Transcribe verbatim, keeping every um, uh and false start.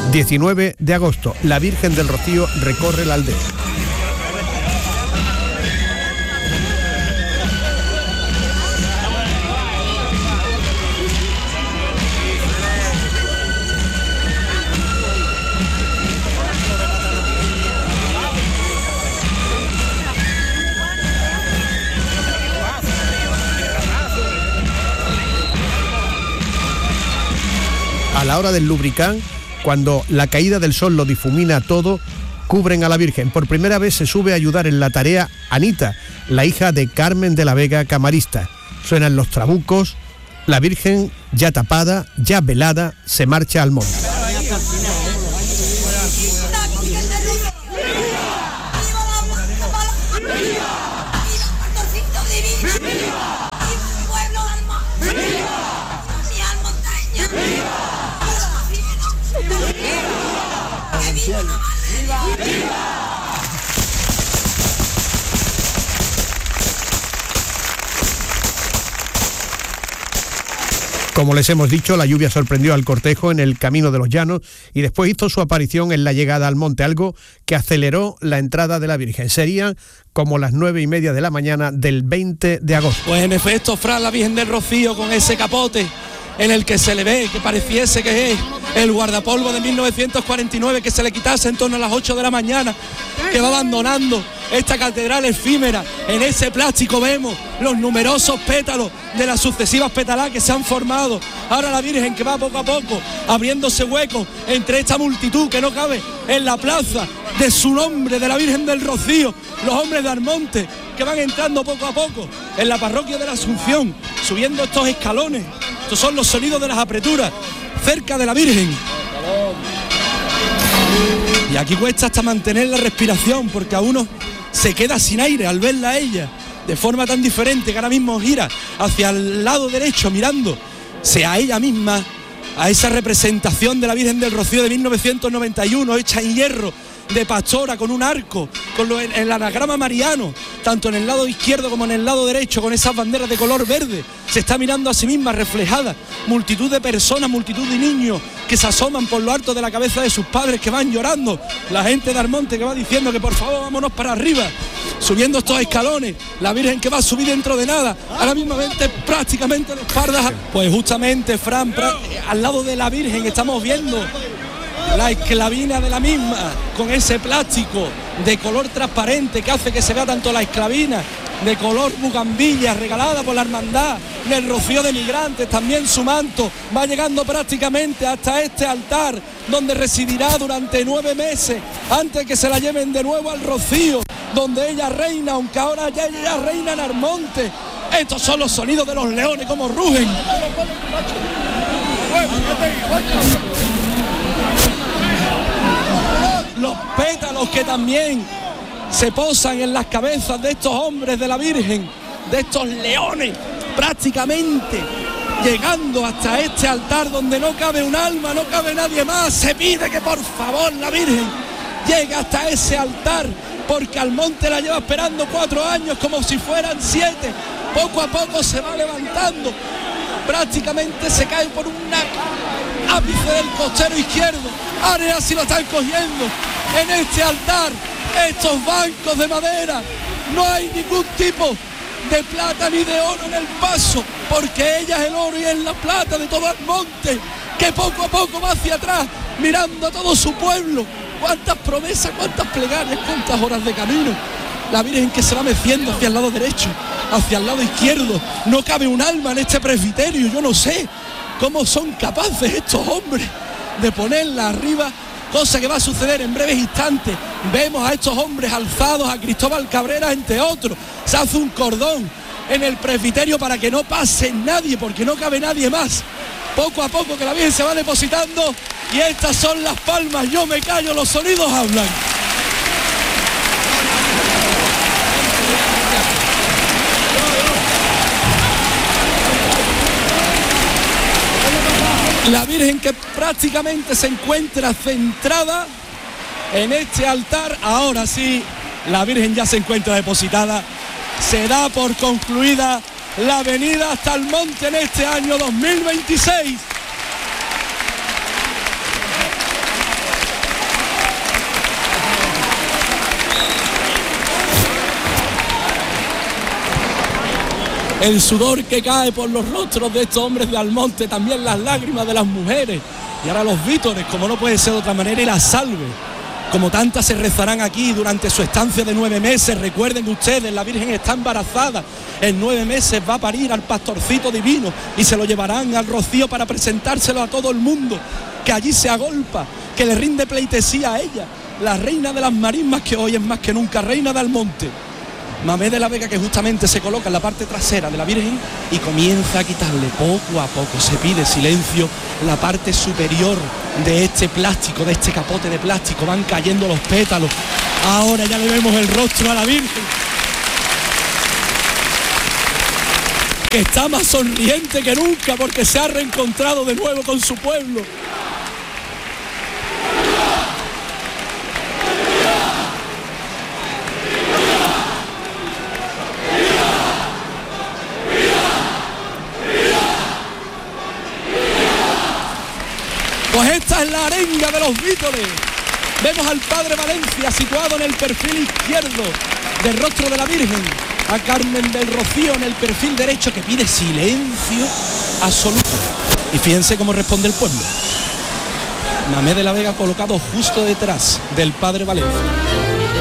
diecinueve de agosto, la Virgen del Rocío recorre la aldea. A la hora del lubricán, cuando la caída del sol lo difumina todo, cubren a la Virgen. Por primera vez se sube a ayudar en la tarea Anita, la hija de Carmen de la Vega, camarista. Suenan los trabucos, la Virgen, ya tapada, ya velada, se marcha al monte. Como les hemos dicho, la lluvia sorprendió al cortejo en el Camino de los Llanos y después hizo su aparición en la llegada al monte, algo que aceleró la entrada de la Virgen. Serían como las nueve y media de la mañana del veinte de agosto. Pues en efecto, Fran, la Virgen del Rocío con ese capote en el que se le ve que pareciese que es el guardapolvo de mil novecientos cuarenta y nueve, que se le quitase en torno a las ocho de la mañana, que va abandonando esta catedral efímera. En ese plástico vemos los numerosos pétalos de las sucesivas petaladas que se han formado. Ahora la Virgen que va poco a poco abriéndose huecos entre esta multitud que no cabe en la plaza de su nombre, de la Virgen del Rocío, los hombres de Almonte que van entrando poco a poco en la parroquia de la Asunción, subiendo estos escalones. Estos son los sonidos de las apreturas cerca de la Virgen. Y aquí cuesta hasta mantener la respiración, porque a uno se queda sin aire al verla a ella de forma tan diferente, que ahora mismo gira hacia el lado derecho mirándose a ella misma, a esa representación de la Virgen del Rocío de mil novecientos noventa y uno, hecha en hierro de pastora, con un arco, con lo, en, el anagrama mariano, tanto en el lado izquierdo como en el lado derecho, con esas banderas de color verde. Se está mirando a sí misma reflejada, multitud de personas, multitud de niños que se asoman por lo alto de la cabeza de sus padres, que van llorando, la gente de Almonte que va diciendo que por favor vámonos para arriba, subiendo estos escalones, la Virgen que va a subir dentro de nada, ahora mismamente prácticamente de espaldas. Pues justamente, Fran, al lado de la Virgen estamos viendo la esclavina de la misma, con ese plástico de color transparente que hace que se vea tanto la esclavina de color bugambilla, regalada por la Hermandad del Rocío de Migrantes. También su manto va llegando prácticamente hasta este altar, donde residirá durante nueve meses antes que se la lleven de nuevo al Rocío, donde ella reina, aunque ahora ya ella reina en Almonte. Estos son los sonidos de los leones como rugen. Los pétalos que también se posan en las cabezas de estos hombres de la Virgen, de estos leones, prácticamente llegando hasta este altar donde no cabe un alma, no cabe nadie más. Se pide que por favor la Virgen llegue hasta ese altar, porque Almonte la lleva esperando cuatro años como si fueran siete. Poco a poco se va levantando, prácticamente se cae por una ápice del costero izquierdo. Ahora sí lo están cogiendo en este altar, estos bancos de madera. No hay ningún tipo de plata ni de oro en el paso, porque ella es el oro y es la plata de todo Almonte, que poco a poco va hacia atrás, mirando a todo su pueblo. Cuántas promesas, cuántas plegarias, cuántas horas de camino. La Virgen que se va meciendo hacia el lado derecho, hacia el lado izquierdo. No cabe un alma en este presbiterio. Yo no sé cómo son capaces estos hombres de ponerla arriba, cosa que va a suceder en breves instantes. Vemos a estos hombres alzados, a Cristóbal Cabrera entre otros. Se hace un cordón en el presbiterio para que no pase nadie, porque no cabe nadie más. Poco a poco que la Virgen se va depositando, y estas son las palmas. Yo me callo, los sonidos hablan. La Virgen que prácticamente se encuentra centrada en este altar. Ahora sí, la Virgen ya se encuentra depositada. Se da por concluida la venida hasta Almonte en este año dos mil veintiséis. el sudor que cae por los rostros de estos hombres de Almonte, también las lágrimas de las mujeres, y ahora los vítores, como no puede ser de otra manera, y las salves, como tantas se rezarán aquí durante su estancia de nueve meses. Recuerden ustedes, la Virgen está embarazada, en nueve meses va a parir al pastorcito divino y se lo llevarán al Rocío para presentárselo a todo el mundo, que allí se agolpa, que le rinde pleitesía a ella, la reina de las marismas, que hoy es más que nunca reina de Almonte. Mamé de la Vega, que justamente se coloca en la parte trasera de la Virgen y comienza a quitarle poco a poco, se pide silencio, la parte superior de este plástico, de este capote de plástico, van cayendo los pétalos. Ahora ya le vemos el rostro a la Virgen, que está más sonriente que nunca porque se ha reencontrado de nuevo con su pueblo. Pues esta es la arenga de los vítores. Vemos al Padre Valencia situado en el perfil izquierdo del rostro de la Virgen, a Carmen del Rocío en el perfil derecho, que pide silencio absoluto. Y fíjense cómo responde el pueblo. Mamé de la Vega colocado justo detrás del Padre Valencia.